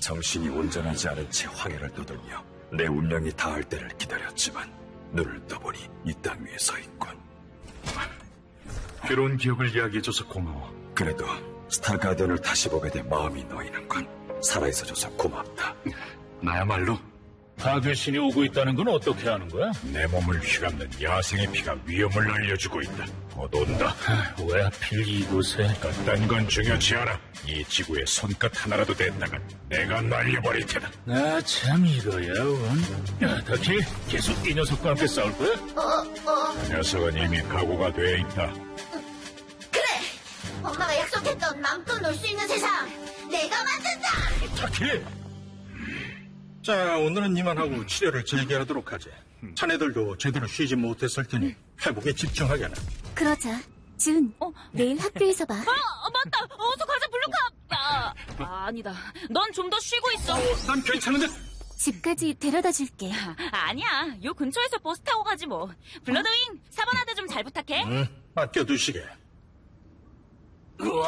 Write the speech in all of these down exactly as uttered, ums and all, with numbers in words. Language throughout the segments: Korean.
정신이 온전하지 않은 채 황해를 떠돌며 내 운명이 닿을 때를 기다렸지만 눈을 떠보니 이 땅 위에 서 있군. 괴로운 기억을 이야기해줘서 고마워. 그래도 스타가든을 다시 보게 돼 마음이 놓이는군. 살아있어줘서 고맙다. 나야말로 파괴신이 오고 있다는 건 어떻게 하는 거야? 내 몸을 휘감는 야생의 피가 위험을 알려주고 있다. 곧 온다. 왜 하필 이곳에? 딴 건 중요치 않아. 이 지구에 손끝 하나라도 댔다간 내가 날려버릴 테다. 아, 참 이거야, 원. 야, 다키, 계속 이 녀석과 함께 싸울 거야? 어, 어. 그 녀석은 이미 각오가 돼 있다. 그래! 엄마가 약속했던 마음껏 놀 수 있는 세상 내가 만든다! 다키! 자, 오늘은 이만하고 치료를 재개하도록 하지. 자네들도 제대로 쉬지 못했을 테니 회복에 집중하게나. 그러자. 준, 어? 내일 학교에서 봐. 아, 맞다. 어서 가자, 블루캅. 아, 아, 아니다. 넌 좀 더 쉬고 있어. 어, 난 괜찮은데? 집까지 데려다 줄게. 아니야. 요 근처에서 버스 타고 가지 뭐. 블러드윙, 사바나드 좀 잘 부탁해. 응, 맡겨두시게. 어이,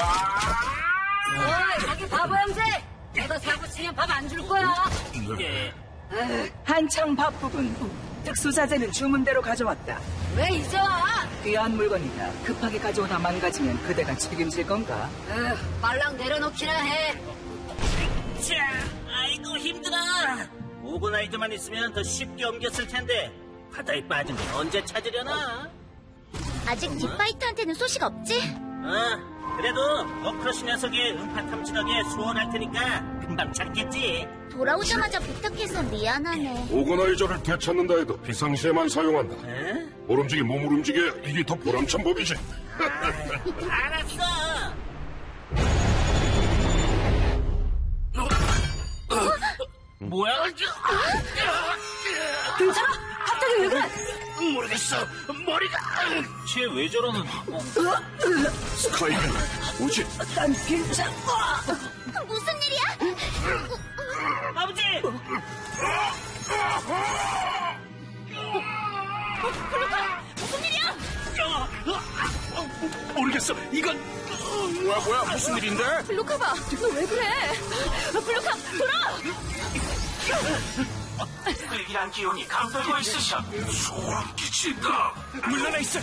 저기 바보 형제! 내가 사고 치면 밥 안 줄 거야. 예. 한창 바쁘군. 특수자재는 주문대로 가져왔다. 왜 이제 와? 귀한 물건이다. 급하게 가져오다 망가지면 그대가 책임질 건가? 에휴, 말랑 내려놓기나 해. 자, 아이고 힘들어. 오거나이저만 있으면 더 쉽게 옮겼을 텐데 바다에 빠진 건 언제 찾으려나? 아직 딥파이터한테는 소식 없지? 어, 그래도 오크러시 녀석이 음파 탐지덕에 수원할 테니까 금방 찾겠지. 돌아오자마자 부탁해서 미안하네. 오거나이저를 되찾는다 해도 비상시에만 사용한다. 에? 뭘 움직이 몸을 움직여 이게 더 보람찬 법이지. 알았어. 뭐야? 괜찮아? 갑자기 왜 그래? 모르겠어. 머리가. 쟤 왜 저러는? 스카이가 오지. 난 괜찮아. 무슨 일이야? 아버지. 무슨 일이야? 모르겠어. 이건 뭐야 뭐야 무슨 일인데? 블루캅아, 너 왜 그래? 블루캅, 돌아! 불길한 기운이 감돌고 있으셔. 소름 끼친다. 물러나 있어.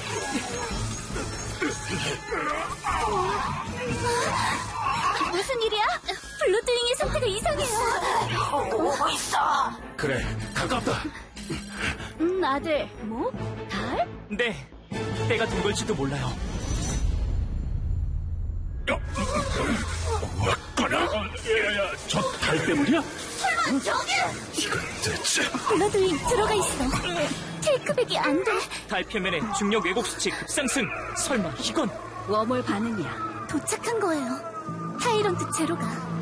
무슨 일이야? 블루드윙의 상태가 이상해요. 오고 있어. 그래 가깝다. 음, 아들. 뭐? 달? 네, 때가 된 걸지도 몰라요. 왔거나. 야야 저 달 때문이야? 설마 저기! 이건 대체. 블루드윙 들어가 있어. 테이크백이 안 돼. 달 표면에 중력 왜곡 수치 급상승. 설마 이건? 웜월 반응이야. 도착한 거예요. 타이런트 제로가.